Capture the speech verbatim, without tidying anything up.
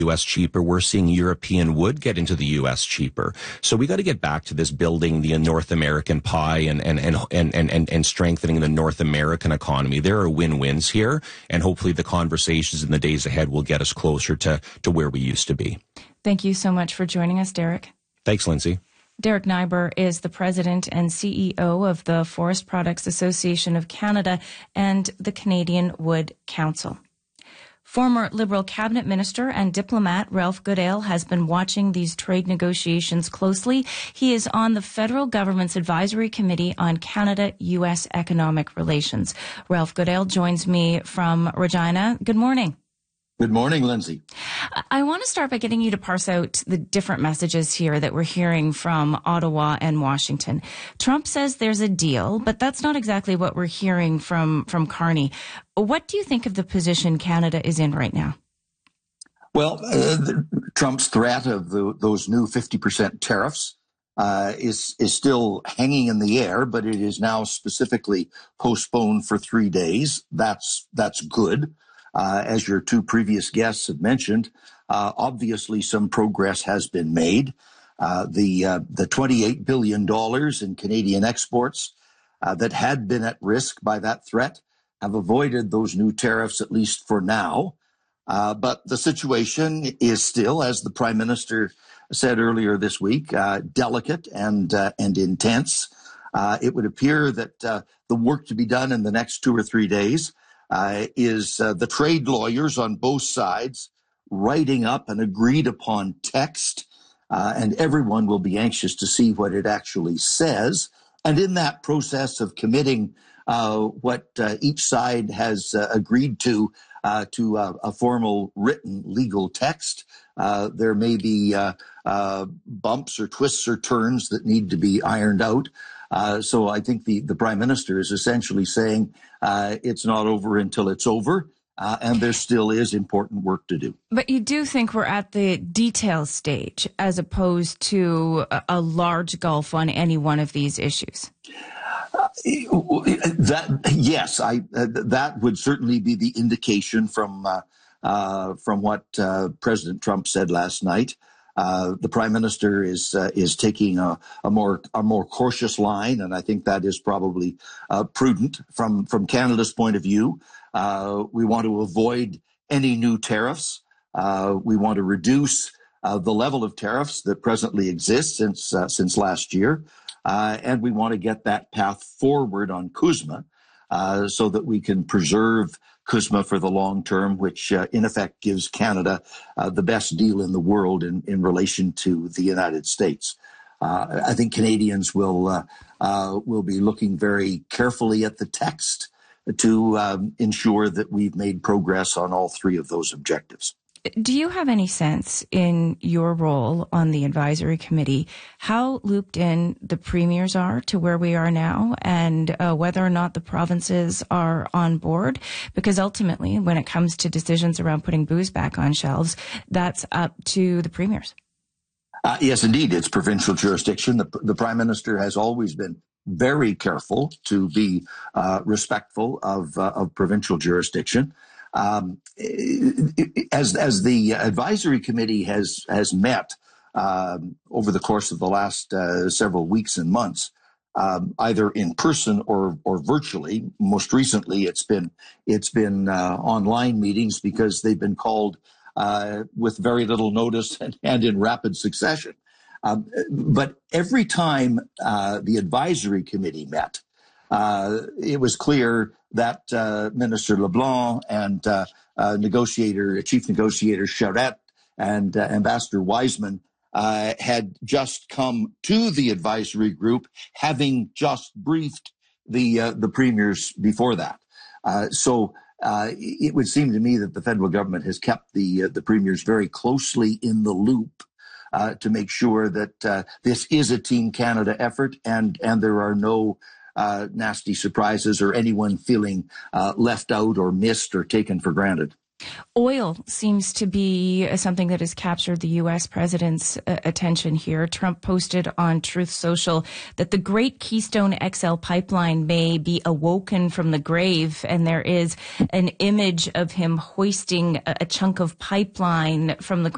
U S cheaper. We're seeing European wood get into the U S cheaper. So we got to get back to this building the North American pie and, and, and, and, and, and strengthening the North American economy. There are win-wins here, and hopefully the conversations in the days ahead will get us closer to, to where we used to be. Thank you so much for joining us, Derek. Thanks, Lindsay. Derek Neiber is the president and C E O of the Forest Products Association of Canada and the Canadian Wood Council. Former Liberal cabinet minister and diplomat Ralph Goodale has been watching these trade negotiations closely. He is on the federal government's advisory committee on Canada-U S economic relations. Ralph Goodale joins me from Regina. Good morning. Good morning, Lindsay. I want to start by getting you to parse out the different messages here that we're hearing from Ottawa and Washington. Trump says there's a deal, but that's not exactly what we're hearing from, from Carney. What do you think of the position Canada is in right now? Well, uh, the, Trump's threat of the, those new fifty percent tariffs uh, is, is still hanging in the air, but it is now specifically postponed for three days. That's, that's good. Uh, as your two previous guests have mentioned, uh, obviously some progress has been made. Uh, the uh, the twenty-eight billion dollars in Canadian exports uh, that had been at risk by that threat have avoided those new tariffs, at least for now. Uh, but the situation is still, as the Prime Minister said earlier this week, uh, delicate and uh, and intense. Uh, it would appear that uh, the work to be done in the next two or three days Uh, is uh, the trade lawyers on both sides writing up an agreed upon text, uh, and everyone will be anxious to see what it actually says. And in that process of committing uh, what uh, each side has uh, agreed to uh, to uh, a formal written legal text, uh, there may be uh, uh, bumps or twists or turns that need to be ironed out. Uh, so I think the, the Prime Minister is essentially saying uh, it's not over until it's over, uh, and there still is important work to do. But you do think we're at the detail stage as opposed to a, a large gulf on any one of these issues? Uh, that yes, I uh, that would certainly be the indication from uh, uh, from what uh, President Trump said last night. Uh, the Prime Minister is uh, is taking a, a more a more cautious line, and I think that is probably uh, prudent from from Canada's point of view. Uh, we want to avoid any new tariffs. Uh, we want to reduce uh, the level of tariffs that presently exist since uh, since last year, uh, and we want to get that path forward on CUSMA uh, so that we can preserve CUSMA for the long term, which uh, in effect gives Canada uh, the best deal in the world in, in relation to the United States. Uh, I think Canadians will uh, uh, will be looking very carefully at the text to um, ensure that we've made progress on all three of those objectives. Do you have any sense in your role on the advisory committee how looped in the premiers are to where we are now, and uh, whether or not the provinces are on board? Because ultimately, when it comes to decisions around putting booze back on shelves, that's up to the premiers. Uh, yes, indeed. It's provincial jurisdiction. The, the Prime Minister has always been very careful to be uh, respectful of, uh, of provincial jurisdiction. Um, as, as the advisory committee has, has met, um, over the course of the last, uh, several weeks and months, um, either in person or, or virtually, most recently it's been, it's been, uh, online meetings because they've been called, uh, with very little notice and, and in rapid succession. Um, but every time, uh, the advisory committee met, Uh, it was clear that uh, Minister LeBlanc and uh, uh, negotiator, chief negotiator Charette and uh, Ambassador Wiseman uh, had just come to the advisory group, having just briefed the uh, the premiers before that. Uh, so uh, it would seem to me that the federal government has kept the uh, the premiers very closely in the loop uh, to make sure that uh, this is a Team Canada effort, and and there are no Uh, nasty surprises or anyone feeling uh, left out or missed or taken for granted. Oil seems to be something that has captured the U S president's uh, attention here. Trump posted on Truth Social that the Great Keystone X L pipeline may be awoken from the grave, and there is an image of him hoisting a, a chunk of pipeline from the